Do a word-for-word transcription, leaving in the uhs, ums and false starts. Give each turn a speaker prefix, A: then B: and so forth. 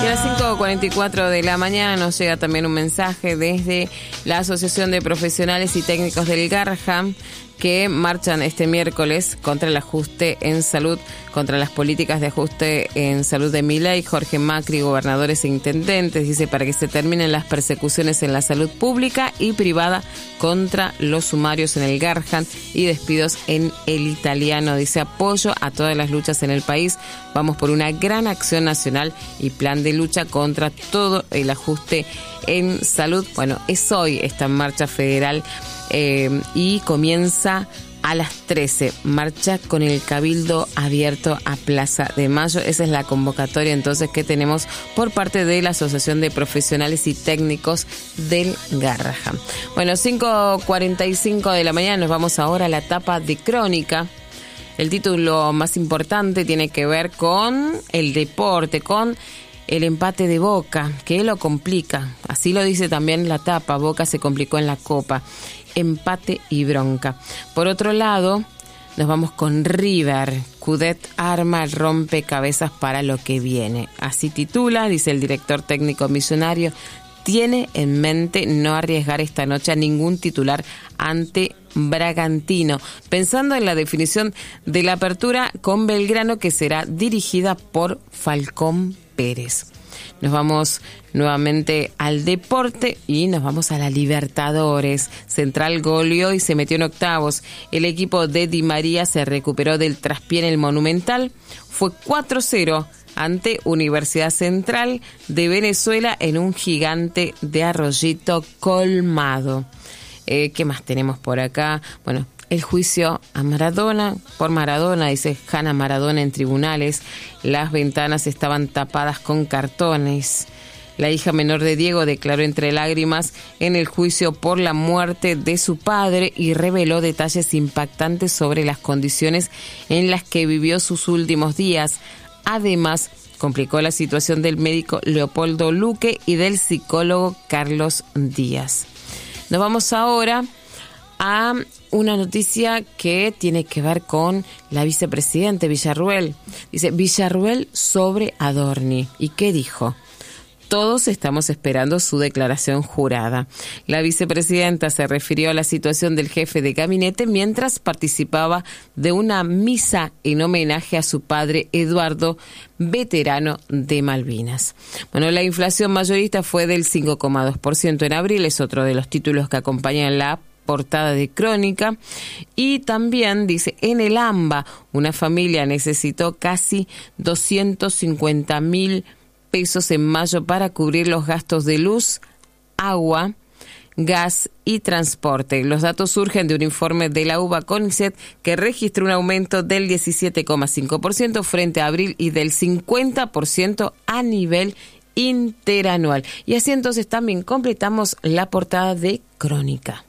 A: a las cinco cuarenta y cuatro de la mañana nos llega también un mensaje desde la Asociación de Profesionales y Técnicos del Garja, que marchan este miércoles contra el ajuste en salud, contra las políticas de ajuste en salud de Milei, Jorge Macri, gobernadores e intendentes, dice, para que se terminen las persecuciones en la salud pública y privada contra los sumarios en el Garjan y despidos en el Italiano. Dice, apoyo a todas las luchas en el país, vamos por una gran acción nacional y plan de lucha contra todo el ajuste en salud. Bueno, es hoy esta marcha federal eh, y comienza a las trece, marcha con el Cabildo abierto a Plaza de Mayo. Esa es la convocatoria entonces que tenemos por parte de la Asociación de Profesionales y Técnicos del Garrahan. Bueno, cinco cuarenta y cinco de la mañana, nos vamos ahora a la etapa de Crónica. El título más importante tiene que ver con el deporte, con el empate de Boca, que lo complica. Así lo dice también la tapa, Boca se complicó en la Copa. Empate y bronca. Por otro lado, nos vamos con River. Coudet arma el rompecabezas para lo que viene. Así titula, dice el director técnico millonario, tiene en mente no arriesgar esta noche a ningún titular ante Bragantino, pensando en la definición de la apertura con Belgrano, que será dirigida por Falcón Pérez. Nos vamos nuevamente al deporte y nos vamos a la Libertadores. Central goleó y se metió en octavos. El equipo de Di María se recuperó del traspié en el Monumental. Fue cuatro cero ante Universidad Central de Venezuela en un gigante de Arroyito colmado. Eh, ¿Qué más tenemos por acá? Bueno, el juicio a Maradona, por Maradona, dice Hanna Maradona en tribunales. Las ventanas estaban tapadas con cartones. La hija menor de Diego declaró entre lágrimas en el juicio por la muerte de su padre y reveló detalles impactantes sobre las condiciones en las que vivió sus últimos días. Además, complicó la situación del médico Leopoldo Luque y del psicólogo Carlos Díaz. Nos vamos ahora a una noticia que tiene que ver con la vicepresidenta Villarruel. Dice, Villarruel sobre Adorni. ¿Y qué dijo? Todos estamos esperando su declaración jurada. La vicepresidenta se refirió a la situación del jefe de gabinete mientras participaba de una misa en homenaje a su padre Eduardo, veterano de Malvinas. Bueno, la inflación mayorista fue del cinco coma dos por ciento en abril, es otro de los títulos que acompañan la portada de Crónica. Y también dice, en el AMBA, una familia necesitó casi doscientos cincuenta mil pesos en mayo para cubrir los gastos de luz, agua, gas y transporte. Los datos surgen de un informe de la UBA CONICET que registró un aumento del diecisiete coma cinco por ciento frente a abril y del cincuenta por ciento a nivel interanual. Y así entonces también completamos la portada de Crónica.